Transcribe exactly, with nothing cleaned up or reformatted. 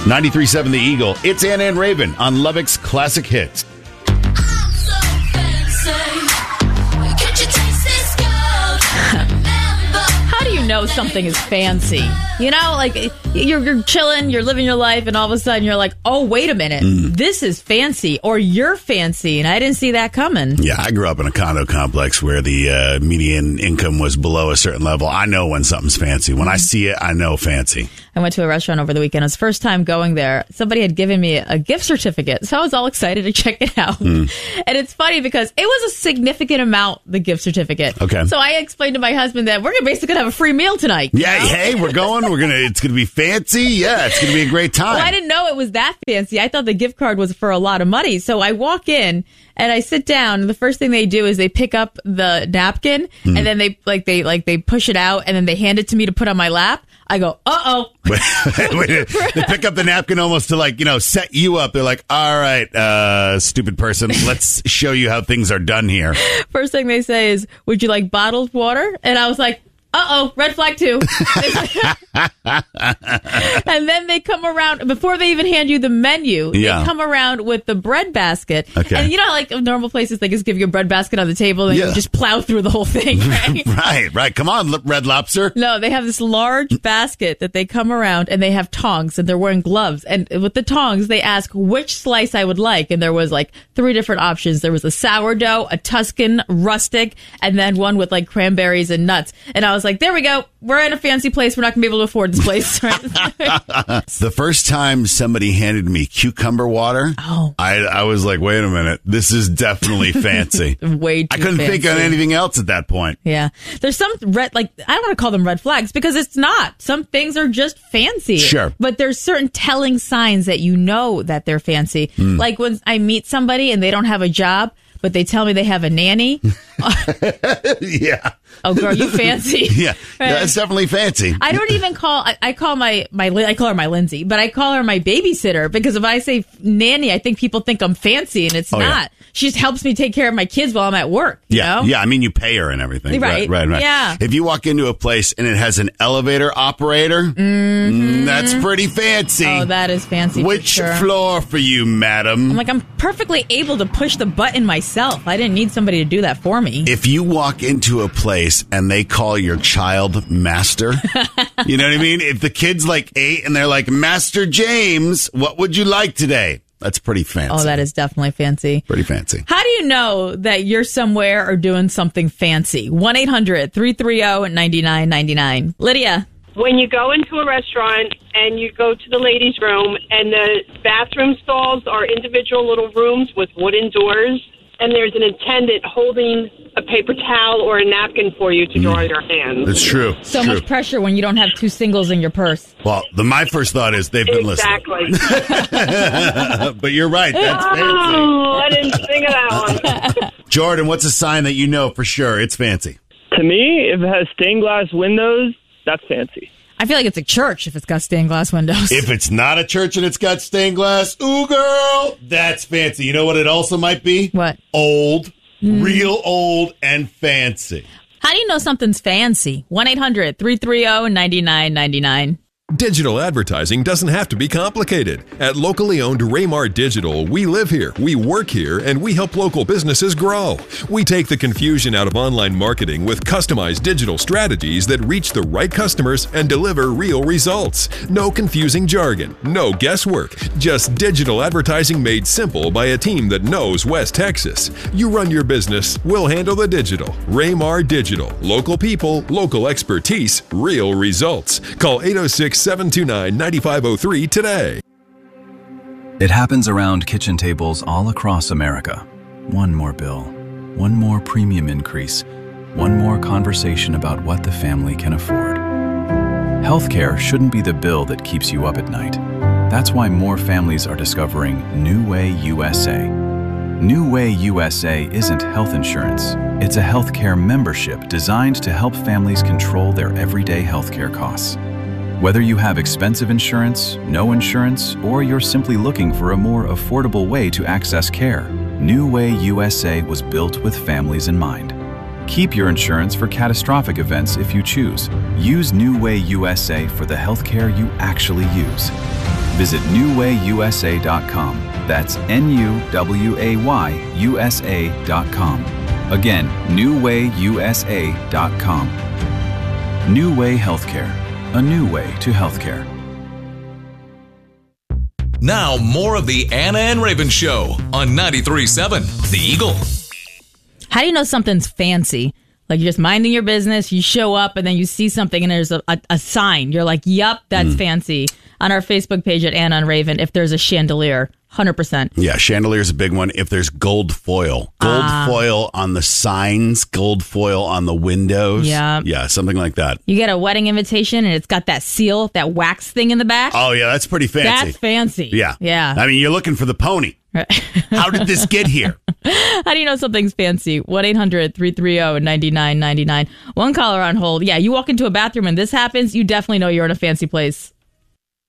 ninety-three point seven The Eagle. It's Anna and Raven on Lubbock's Classic Hits. How do you know something is fancy? You know, like you're, you're chilling, you're living your life, and all of a sudden you're like, oh, wait a minute, mm. this is fancy, or you're fancy, and I didn't see that coming. Yeah, I grew up in a condo complex where the uh, median income was below a certain level. I know when something's fancy. When I see it, I know fancy. I went to a restaurant over the weekend. It was the first time going there. Somebody had given me a gift certificate, so I was all excited to check it out. Mm. And it's funny because it was a significant amount, the gift certificate. Okay. So I explained to my husband that we're basically going to have a free meal tonight. Yeah, know? hey, we're going. We're gonna. It's gonna be fancy. Yeah, it's gonna be a great time. Well, I didn't know it was that fancy. I thought the gift card was for a lot of money. So I walk in and I sit down. And the first thing they do is they pick up the napkin mm. and then they like they like they push it out and then they hand it to me to put on my lap. I go, uh-oh. They pick up the napkin almost to, like, you know, set you up. They're like, all right, uh, stupid person, let's show you how things are done here. First thing they say is, would you like bottled water? And I was like, uh-oh, red flag too. And then they come around, before they even hand you the menu, yeah. they come around with the bread basket. Okay. And you know, like normal places, they just give you a bread basket on the table and yeah. you just plow through the whole thing, right? right, right. Come on, Red Lobster. No, they have this large basket that they come around and they have tongs and they're wearing gloves. And with the tongs, they ask which slice I would like. And there was like three different options. There was a sourdough, a Tuscan, rustic, and then one with like cranberries and nuts. And I was like, there we go. We're in a fancy place. We're not going to be able to afford this place. The first time somebody handed me cucumber water, oh. I, I was like, wait a minute. This is definitely fancy. Way too I couldn't fancy. think of anything else at that point. Yeah. There's some red, like, I don't want to call them red flags because it's not. Some things are just fancy. Sure. But there's certain telling signs that you know that they're fancy. Mm. Like when I meet somebody and they don't have a job, but they tell me they have a nanny. Yeah. Oh, girl, you fancy. Yeah, that's definitely fancy. I don't even call, I, I call my, my, I call her my Lindsay, but I call her my babysitter because if I say nanny, I think people think I'm fancy and it's oh, not. Yeah. She just helps me take care of my kids while I'm at work. You yeah. know? Yeah. I mean, you pay her and everything. Right. Right. Right. right. Yeah. If you walk into a place and it has an elevator operator, mm-hmm. that's pretty fancy. Oh, that is fancy. Which for sure. floor for you, madam? I'm like, I'm perfectly able to push the button myself. I didn't need somebody to do that for me. If you walk into a place and they call your child master, you know what I mean? If the kid's like eight and they're like, Master James, what would you like today? That's pretty fancy. Oh, that is definitely fancy. Pretty fancy. How do you know that you're somewhere or doing something fancy? one eight hundred three three zero nine nine nine nine. Lydia. When you go into a restaurant and you go to the ladies' room and the bathroom stalls are individual little rooms with wooden doors, and there's an attendant holding a paper towel or a napkin for you to dry mm. your hands. It's true. So it's much true. pressure when you don't have two singles in your purse. Well, the, my first thought is they've been exactly. listening. But you're right. That's fancy. Oh, I didn't think of that one. Jordan, what's a sign that you know for sure it's fancy? To me, if it has stained glass windows, that's fancy. I feel like it's a church if it's got stained glass windows. If it's not a church and it's got stained glass, ooh, girl, that's fancy. You know what it also might be? What? Old. Mm. Real old and fancy. How do you know something's fancy? one eight hundred three three zero nine nine nine nine. Digital advertising doesn't have to be complicated. At locally owned Raymar Digital, we live here, we work here, and we help local businesses grow. We take the confusion out of online marketing with customized digital strategies that reach the right customers and deliver real results. No confusing jargon, no guesswork, just digital advertising made simple by a team that knows West Texas. You run your business, we'll handle the digital. Raymar Digital. Local people, local expertise, real results. Call eight oh six, seven two nine, nine five oh three today. It happens around kitchen tables all across America. One more bill, one more premium increase, one more conversation about what the family can afford. Healthcare shouldn't be the bill that keeps you up at night. That's why more families are discovering New Way U S A. New Way U S A isn't health insurance. It's a healthcare membership designed to help families control their everyday healthcare costs. Whether you have expensive insurance, no insurance, or you're simply looking for a more affordable way to access care, New Way U S A was built with families in mind. Keep your insurance for catastrophic events if you choose. Use New Way U S A for the healthcare you actually use. Visit new way u s a dot com. That's N U W A Y U S A dot com. Again, new way u s a dot com. New Way Healthcare. A new way to healthcare. Now, more of the Anna and Raven Show on ninety-three point seven The Eagle. How do you know something's fancy? Like you're just minding your business, you show up, and then you see something, and there's a, a, a sign. You're like, yup, that's mm. fancy. On our Facebook page at Anna and Raven, if there's a chandelier, one hundred percent. Yeah, chandelier's a big one. If there's gold foil, gold uh, foil on the signs, gold foil on the windows. Yeah. Yeah, something like that. You get a wedding invitation and it's got that seal, that wax thing in the back. Oh, yeah, that's pretty fancy. That's fancy. Yeah. Yeah. I mean, you're looking for the pony. How did this get here? How do you know something's fancy? one eight hundred three three zero nine nine nine nine. One caller on hold. Yeah, you walk into a bathroom and this happens, you definitely know you're in a fancy place.